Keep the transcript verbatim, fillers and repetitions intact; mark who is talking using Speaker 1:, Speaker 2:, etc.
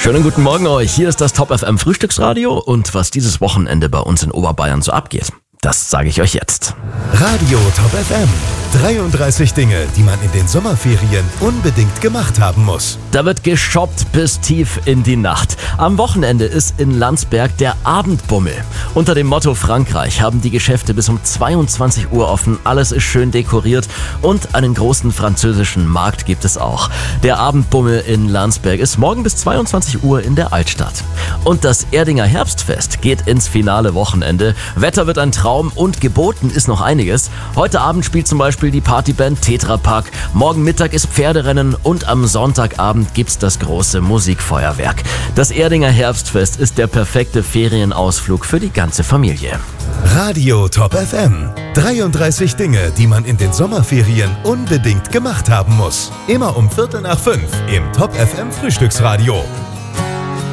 Speaker 1: Schönen guten Morgen euch. Hier ist das Top F M Frühstücksradio und was dieses Wochenende bei uns in Oberbayern so abgeht, das sage ich euch jetzt.
Speaker 2: Radio Top F M. dreiunddreißig Dinge, die man in den Sommerferien unbedingt gemacht haben muss.
Speaker 1: Da wird geshoppt bis tief in die Nacht. Am Wochenende ist in Landsberg der Abendbummel. Unter dem Motto Frankreich haben die Geschäfte bis um zweiundzwanzig Uhr offen. Alles ist schön dekoriert und einen großen französischen Markt gibt es auch. Der Abendbummel in Landsberg ist morgen bis zweiundzwanzig Uhr in der Altstadt. Und das Erdinger Herbstfest geht ins finale Wochenende. Wetter wird ein Traum und geboten ist noch einiges. Heute Abend spielt zum Beispiel die Partyband Tetra Pak. Morgen Mittag ist Pferderennen und am Sonntagabend gibt's das große Musikfeuerwerk. Das Erdinger Herbstfest ist der perfekte Ferienausflug für die ganze Familie.
Speaker 2: Radio Top F M. dreiunddreißig Dinge, die man in den Sommerferien unbedingt gemacht haben muss. Immer um Viertel nach fünf im Top F M Frühstücksradio.